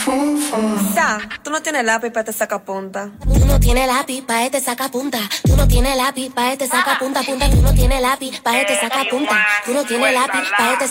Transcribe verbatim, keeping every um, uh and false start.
Sa, tú no tienes lápiz para este sacapunta. Tú no tienes lápiz pa' este sacapunta. Tú no tienes lápiz pa' este sacapunta, punta. Tú no tienes lápiz pa' este sacapunta. Tú no tienes lápiz pa' este